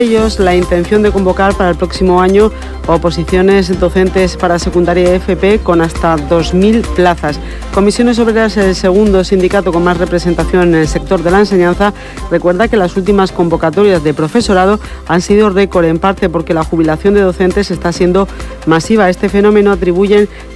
ellos la intención de convocar para el próximo año oposiciones docentes para secundaria y FP con hasta 2.000 plazas. Comisiones Obreras, el segundo sindicato con más representación en el sector de la enseñanza, recuerda que las últimas convocatorias de profesorado han sido récord, en parte porque la jubilación de docentes está siendo masiva. A este fenómeno atribuyen